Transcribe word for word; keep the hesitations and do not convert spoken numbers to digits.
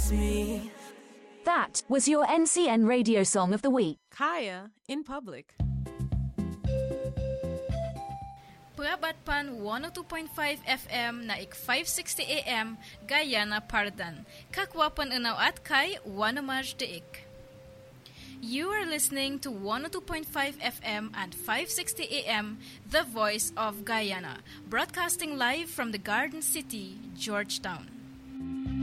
miss me. That was your N C N Radio Song of the Week. Kaya in Public. Prabatpan one oh two point five F M na ik five sixty A M Guyana Pardan. Kakwapan unaw at kay Wanamaj Deik. You are listening to one oh two point five F M and five sixty A M, The Voice of Guyana, broadcasting live from the Garden City, Georgetown.